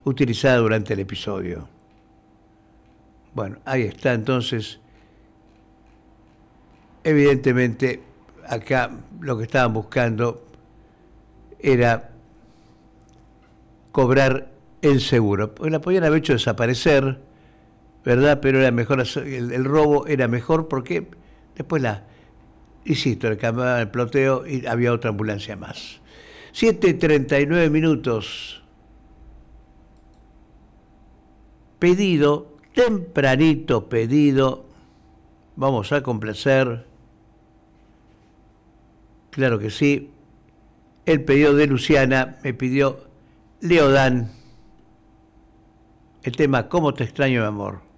utilizada durante el episodio. Bueno, ahí está entonces. Evidentemente, acá lo que estaban buscando era cobrar el seguro. Porque la podían haber hecho desaparecer, ¿verdad? Pero era mejor, el robo era mejor porque después insisto, le cambiaban el ploteo y había otra ambulancia más. 7:39. Pedido, tempranito pedido. Vamos a complacer. Claro que sí. El pedido de Luciana me pidió Leodán. El tema "Cómo te extraño, mi amor".